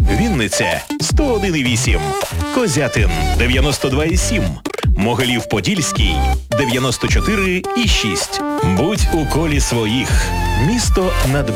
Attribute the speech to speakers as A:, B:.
A: Вінниця 101,8, Козятин 92,7, Могилів-Подільський 94,6. Будь у колі своїх. Місто над